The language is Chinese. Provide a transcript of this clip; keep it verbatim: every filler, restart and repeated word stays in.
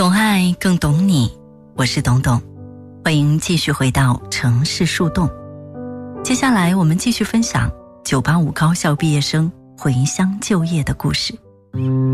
懂爱更懂你，我是董董，欢迎继续回到城市树洞。接下来我们继续分享九八五高校毕业生回乡就业的故事。